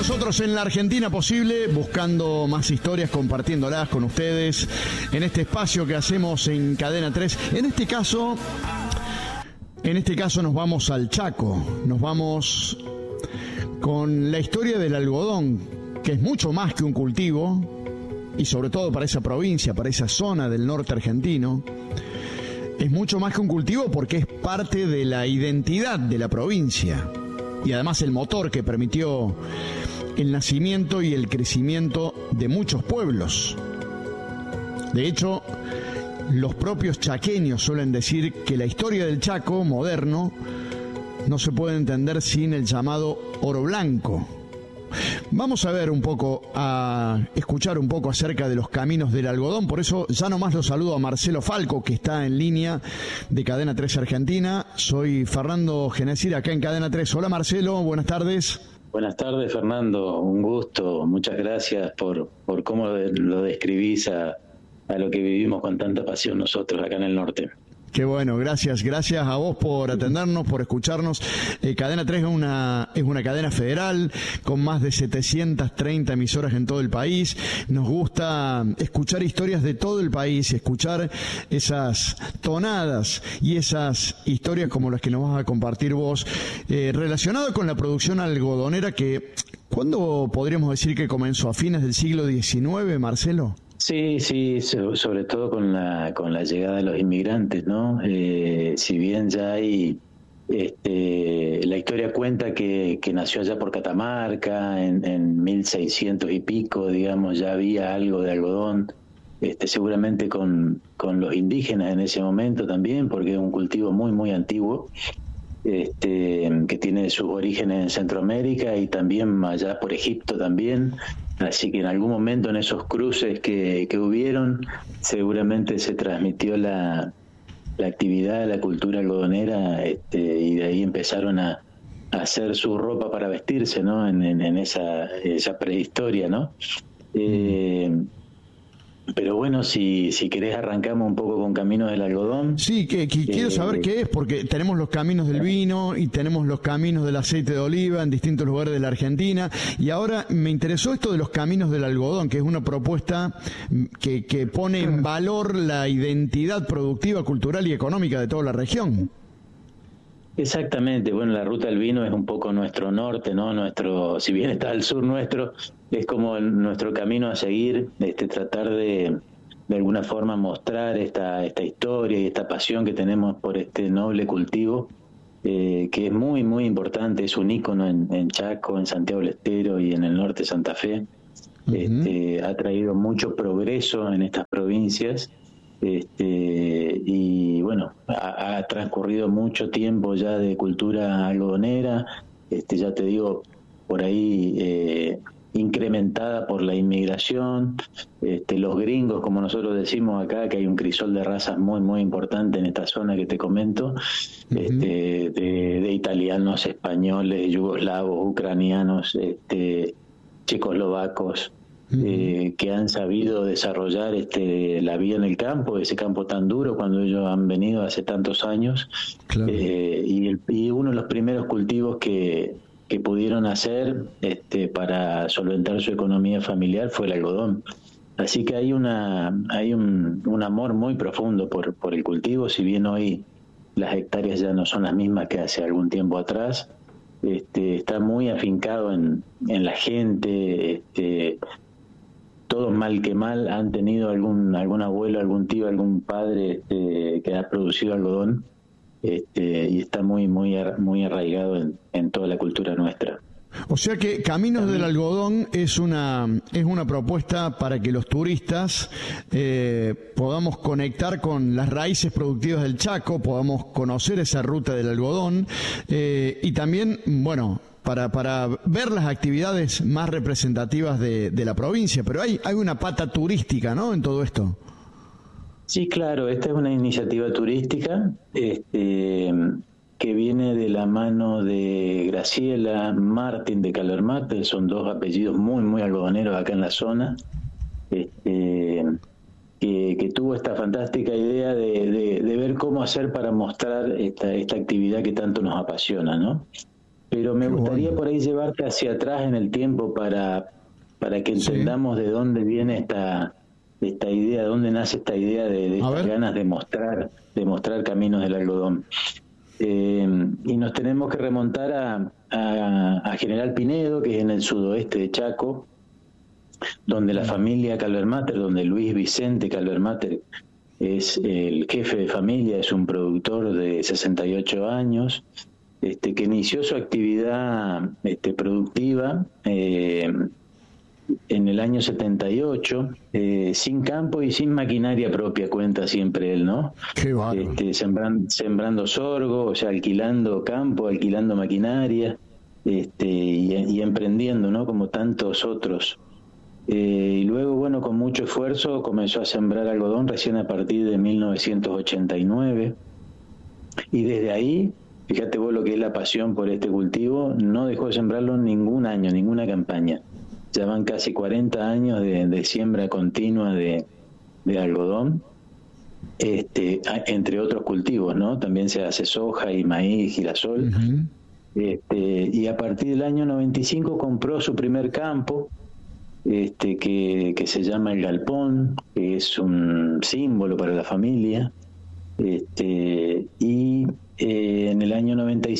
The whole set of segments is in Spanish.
Nosotros en la Argentina posible, buscando más historias, compartiéndolas con ustedes en este espacio que hacemos en Cadena 3. En este caso nos vamos al Chaco, nos vamos con la historia del algodón, que es mucho más que un cultivo, y sobre todo para esa provincia, para esa zona del norte argentino. Es mucho más que un cultivo porque es parte de la identidad de la provincia y además el motor que permitió el nacimiento y el crecimiento de muchos pueblos. De hecho, los propios chaqueños suelen decir que la historia del Chaco moderno no se puede entender sin el llamado oro blanco. Vamos a ver un poco, a escuchar un poco acerca de los caminos del algodón. Por eso ya nomás lo saludo a Marcelo Falco, que está en línea de Cadena 3 Argentina. Soy Fernando Genesir, acá en Cadena 3. Hola Marcelo, buenas tardes. Buenas tardes Fernando, un gusto. Muchas gracias por cómo lo describís a lo que vivimos con tanta pasión nosotros acá en el norte. Qué bueno, gracias a vos por atendernos, por escucharnos. Cadena 3 es una cadena federal con más de 730 emisoras en todo el país. Nos gusta escuchar historias de todo el país, escuchar esas tonadas y esas historias como las que nos vas a compartir vos, relacionadas con la producción algodonera que, ¿cuándo podríamos decir que comenzó? ¿A fines del siglo XIX, Marcelo? Sí, sobre todo con la llegada de los inmigrantes, ¿no? Si bien ya hay, la historia cuenta que nació allá por Catamarca en 1600 y pico, digamos, ya había algo de algodón, seguramente con los indígenas en ese momento también, porque es un cultivo muy, muy antiguo, que tiene sus orígenes en Centroamérica y también allá por Egipto también. Así que en algún momento en esos cruces que hubieron, seguramente se transmitió la actividad, la cultura algodonera, y de ahí empezaron a hacer su ropa para vestirse, ¿no? En esa prehistoria, ¿no? Pero bueno, si querés arrancamos un poco con Caminos del Algodón. Sí, que quiero saber qué es, porque tenemos los caminos del vino y tenemos los caminos del aceite de oliva en distintos lugares de la Argentina, y ahora me interesó esto de los caminos del algodón, que es una propuesta que pone en valor la identidad productiva, cultural y económica de toda la región. Exactamente, bueno, la ruta del vino es un poco nuestro norte, ¿no? Si bien está al sur nuestro, es como nuestro camino a seguir, tratar de alguna forma mostrar esta historia y esta pasión que tenemos por este noble cultivo, que es muy, muy importante, es un ícono en Chaco, en Santiago del Estero y en el norte de Santa Fe. Ha traído mucho progreso en estas provincias. Y bueno, ha transcurrido mucho tiempo ya de cultura algodonera, ya te digo, por ahí incrementada por la inmigración, los gringos, como nosotros decimos acá, que hay un crisol de razas muy, muy importante en esta zona que te comento, de italianos, españoles, yugoslavos, ucranianos, checoslovacos, que han sabido desarrollar la vida en el campo, ese campo tan duro cuando ellos han venido hace tantos años. Claro. Y uno de los primeros cultivos que pudieron hacer para solventar su economía familiar fue el algodón. Así que hay un amor muy profundo por el cultivo, si bien hoy las hectáreas ya no son las mismas que hace algún tiempo atrás. Está muy afincado en la gente. Todos mal que mal han tenido algún abuelo, algún tío, algún padre que ha producido algodón, y está muy, muy, muy arraigado en toda la cultura nuestra. O sea que Caminos del Algodón es una propuesta para que los turistas podamos conectar con las raíces productivas del Chaco, podamos conocer esa ruta del algodón, y también, bueno, para ver las actividades más representativas de la provincia. Pero hay una pata turística, ¿no?, en todo esto. Sí, claro, esta es una iniciativa turística que viene de la mano de Graciela Martín de Calvermate, son dos apellidos muy, muy algodoneros acá en la zona, que tuvo esta fantástica idea de ver cómo hacer para mostrar esta actividad que tanto nos apasiona, ¿no? pero me gustaría por ahí llevarte hacia atrás en el tiempo para que entendamos de dónde viene esta idea, de dónde nace esta idea de estas ganas de mostrar caminos del algodón. Y nos tenemos que remontar a General Pinedo, que es en el sudoeste de Chaco, donde la familia Calvermater, donde Luis Vicente Calvermater es el jefe de familia, es un productor de 68 años, que inició su actividad productiva en el año 78, sin campo y sin maquinaria propia, cuenta siempre él, ¿no? Qué bárbaro. Sembrando sorgo, o sea, alquilando campo, alquilando maquinaria, y emprendiendo, ¿no? Como tantos otros. Y luego, bueno, con mucho esfuerzo comenzó a sembrar algodón recién a partir de 1989, y desde ahí, fíjate vos lo que es la pasión por este cultivo, no dejó de sembrarlo ningún año, ninguna campaña. Ya van casi 40 años de siembra continua de algodón, entre otros cultivos, ¿no? También se hace soja y maíz, girasol. Y a partir del año 95 compró su primer campo, que se llama El Galpón, que es un símbolo para la familia. Y en el año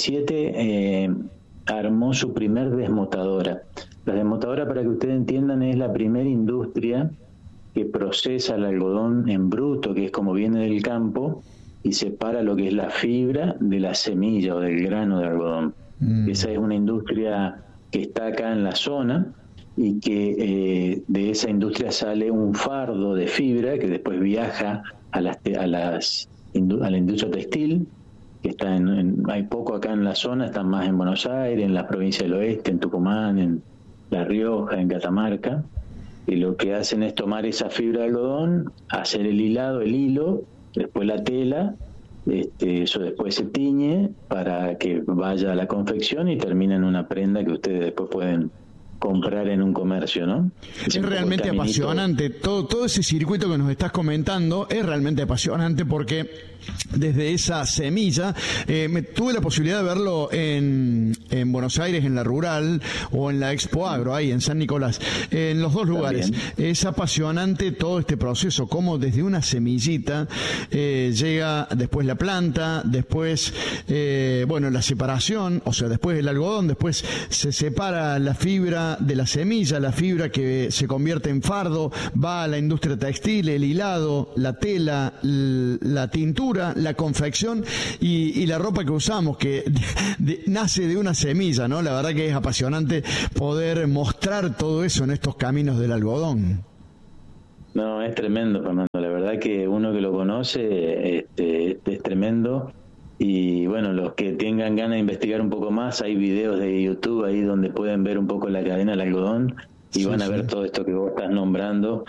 97 armó su primer desmotadora. La desmotadora, para que ustedes entiendan, es la primera industria que procesa el algodón en bruto, que es como viene del campo, y separa lo que es la fibra de la semilla o del grano de algodón. Esa es una industria que está acá en la zona, y que de esa industria sale un fardo de fibra que después viaja a la industria textil, que está hay poco acá en la zona, están más en Buenos Aires, en la provincia del Oeste, en Tucumán, en La Rioja, en Catamarca, y lo que hacen es tomar esa fibra de algodón, hacer el hilo, después la tela, eso después se tiñe para que vaya a la confección y termina en una prenda que ustedes después pueden comprar en un comercio, ¿no? Es realmente apasionante. Todo ese circuito que nos estás comentando es realmente apasionante, porque desde esa semilla tuve la posibilidad de verlo en Buenos Aires, en la Rural, o en la Expo Agro, ahí en San Nicolás, en los dos lugares. También. Es apasionante todo este proceso, cómo desde una semillita llega después la planta, después la separación, o sea, después el algodón, después se separa la fibra de la semilla, la fibra que se convierte en fardo, va a la industria textil, el hilado, la tela, la tintura, la confección y la ropa que usamos, que nace de una semilla, ¿no? La verdad que es apasionante poder mostrar todo eso en estos caminos del algodón. No, es tremendo, Fernando. La verdad que uno que lo conoce es tremendo. Y bueno, los que tengan ganas de investigar un poco más, hay videos de YouTube ahí donde pueden ver un poco la cadena del algodón y van a ver todo esto que vos estás nombrando.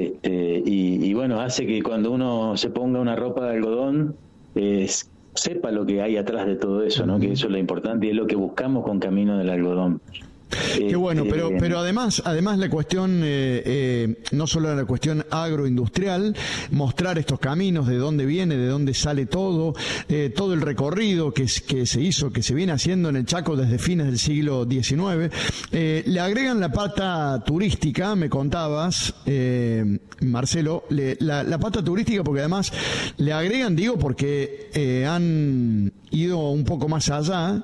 Y bueno, hace que cuando uno se ponga una ropa de algodón, sepa lo que hay atrás de todo eso, ¿no? Que eso es lo importante y es lo que buscamos con Camino del Algodón. Qué bueno, pero además la cuestión, no solo la cuestión agroindustrial, mostrar estos caminos, de dónde viene, de dónde sale todo el recorrido que se hizo, que se viene haciendo en el Chaco desde fines del siglo XIX. Le agregan la pata turística, me contabas, Marcelo, la pata turística, porque además le agregan, porque han ido un poco más allá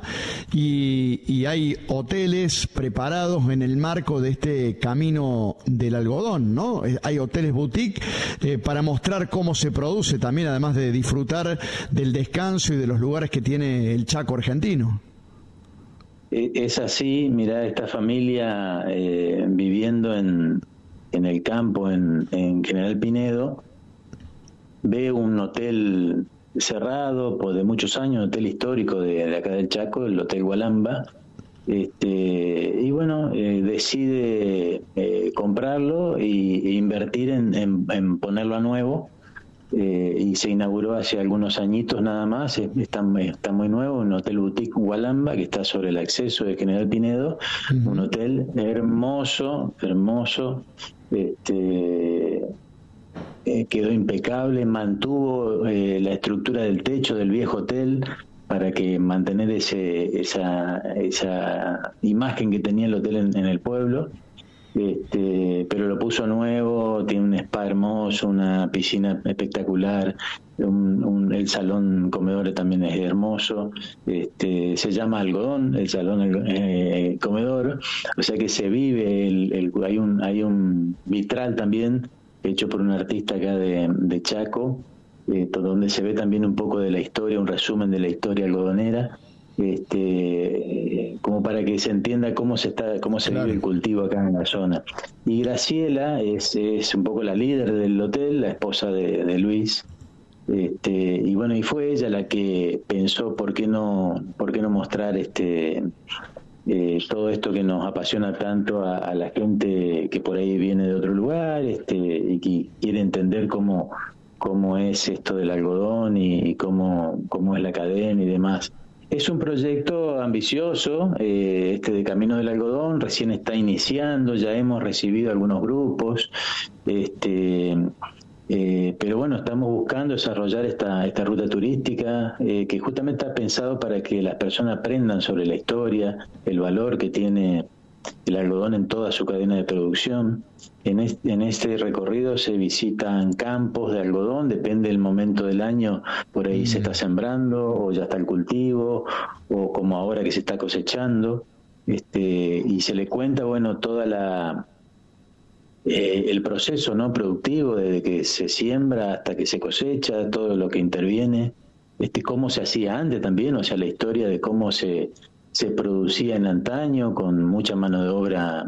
y hay hoteles preparados en el marco de este camino del algodón, ¿no? Hay hoteles boutique para mostrar cómo se produce también, además de disfrutar del descanso y de los lugares que tiene el Chaco argentino. Es así, mirá, esta familia viviendo en el campo, en General Pinedo, ve un hotel cerrado por de muchos años, hotel histórico de acá del Chaco, el Hotel Gualamba, y bueno, decide comprarlo e invertir en ponerlo a nuevo, y se inauguró hace algunos añitos nada más. Está muy nuevo, un hotel boutique Gualamba que está sobre el acceso de General Pinedo, un hotel hermoso, quedó impecable, mantuvo la estructura del techo del viejo hotel, para que mantener esa imagen que tenía el hotel en el pueblo. Pero lo puso nuevo, tiene un spa hermoso, una piscina espectacular, el salón comedor también es hermoso, se llama Algodón, el salón comedor, o sea que se vive, hay un vitral también hecho por un artista acá de Chaco, donde se ve también un poco de la historia, un resumen de la historia algodonera, como para que se entienda cómo se Claro. vive el cultivo acá en la zona. Y Graciela es un poco la líder del hotel, la esposa de Luis, y bueno, y fue ella la que pensó por qué no mostrar todo esto que nos apasiona tanto a la gente que por ahí viene de otro lugar, y que quiere entender cómo es esto del algodón y cómo es la cadena y demás. Es un proyecto ambicioso, de Camino del Algodón, recién está iniciando, ya hemos recibido algunos grupos, pero bueno, estamos buscando desarrollar esta ruta turística, que justamente está pensado para que las personas aprendan sobre la historia, el valor que tiene el algodón en toda su cadena de producción. En este recorrido se visitan campos de algodón, depende del momento del año, por ahí se está sembrando o ya está el cultivo, o como ahora que se está cosechando, y se le cuenta, bueno, toda el proceso no productivo, desde que se siembra hasta que se cosecha, todo lo que interviene, cómo se hacía antes también, o sea, la historia de cómo se producía en antaño con mucha mano de obra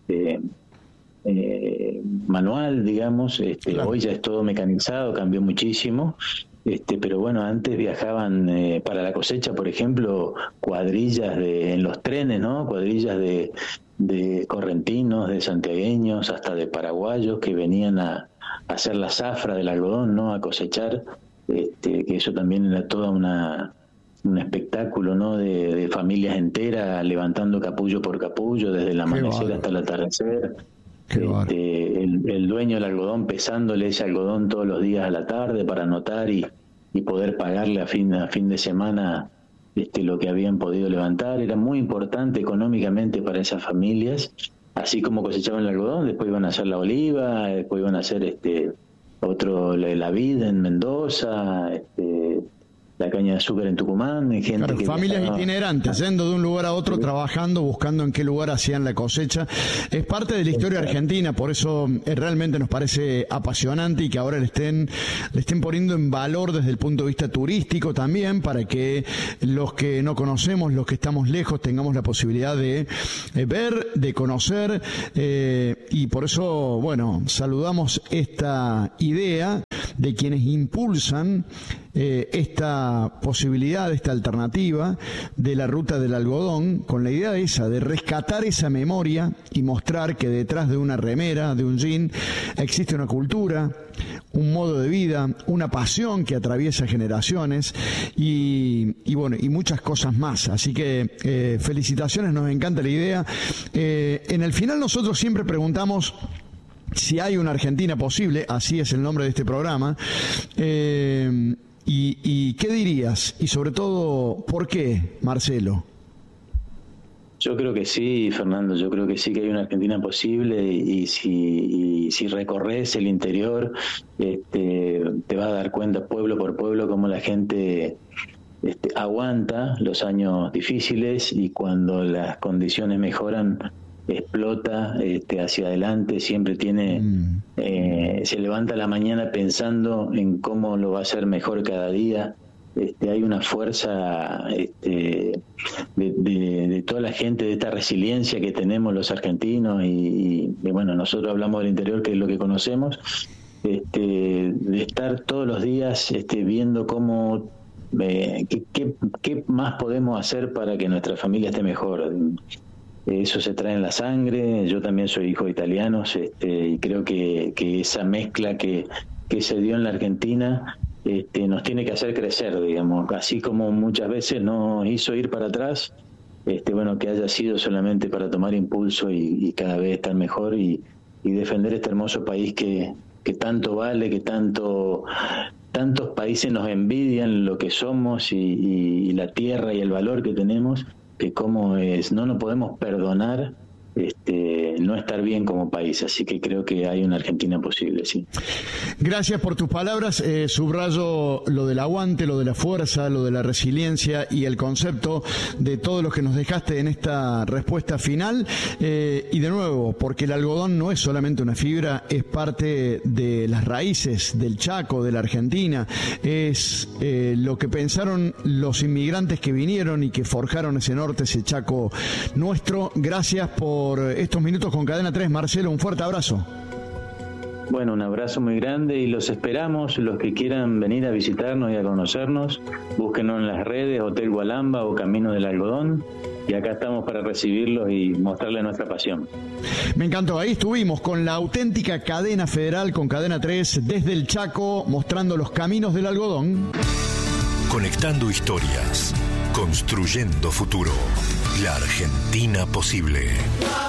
manual, digamos. Claro. Hoy ya es todo mecanizado, cambió muchísimo, pero bueno, antes viajaban para la cosecha, por ejemplo, cuadrillas en los trenes, ¿no? Cuadrillas de correntinos, de santiagueños, hasta de paraguayos que venían a hacer la zafra del algodón, ¿no? A cosechar, que eso también era toda un espectáculo, ¿no? De familias enteras levantando capullo por capullo desde el amanecer hasta el atardecer. El dueño del algodón pesándole ese algodón todos los días a la tarde para anotar y poder pagarle a fin de semana lo que habían podido levantar. Era muy importante económicamente para esas familias, así como cosechaban el algodón, después iban a hacer la oliva, después iban a hacer la vid en Mendoza, la caña de azúcar en Tucumán, gente Claro, que familias viajaba, itinerantes, yendo de un lugar a otro, trabajando, buscando en qué lugar hacían la cosecha. Es parte de la historia argentina, por eso realmente nos parece apasionante y que ahora le estén poniendo en valor desde el punto de vista turístico también, para que los que no conocemos, los que estamos lejos, tengamos la posibilidad de ver, de conocer, y por eso, bueno, saludamos esta idea de quienes impulsan esta posibilidad, esta alternativa de la ruta del algodón, con la idea de rescatar esa memoria y mostrar que detrás de una remera, de un jean, existe una cultura, un modo de vida, una pasión que atraviesa generaciones y bueno, y muchas cosas más. Así que felicitaciones, nos encanta la idea. En el final nosotros siempre preguntamos si hay una Argentina posible, así es el nombre de este programa. ¿Y qué dirías? Y sobre todo, ¿por qué, Marcelo? Yo creo que sí, Fernando, yo creo que sí que hay una Argentina posible, y si recorres el interior, te vas a dar cuenta pueblo por pueblo cómo la gente aguanta los años difíciles, y cuando las condiciones mejoran explota hacia adelante, siempre tiene se levanta a la mañana pensando en cómo lo va a hacer mejor cada día. Hay una fuerza de toda la gente, de esta resiliencia que tenemos los argentinos, y bueno, nosotros hablamos del interior, que es lo que conocemos, de estar todos los días viendo cómo qué más podemos hacer para que nuestra familia esté mejor. Eso se trae en la sangre. Yo también soy hijo de italianos, y creo que esa mezcla que se dio en la Argentina nos tiene que hacer crecer, digamos, así como muchas veces nos hizo ir para atrás, bueno, que haya sido solamente para tomar impulso y cada vez estar mejor y defender este hermoso país que tanto vale, que tanto tantos países nos envidian lo que somos y la tierra y el valor que tenemos, que no nos podemos perdonar no estar bien como país. Así que creo que hay una Argentina posible, sí. Gracias por tus palabras. Subrayo lo del aguante, lo de la fuerza, lo de la resiliencia y el concepto de todo lo que nos dejaste en esta respuesta final. Y de nuevo, porque el algodón no es solamente una fibra, es parte de las raíces del Chaco, de la Argentina. Es lo que pensaron los inmigrantes que vinieron y que forjaron ese norte, ese Chaco nuestro. Gracias por estos minutos con Cadena 3. Marcelo, un fuerte abrazo. Bueno, un abrazo muy grande y los esperamos, los que quieran venir a visitarnos y a conocernos, búsquenos en las redes, Hotel Gualamba o Camino del Algodón, y acá estamos para recibirlos y mostrarles nuestra pasión. Me encantó, ahí estuvimos con la auténtica cadena federal, con Cadena 3, desde el Chaco, mostrando los caminos del algodón. Conectando historias, construyendo futuro. La Argentina posible.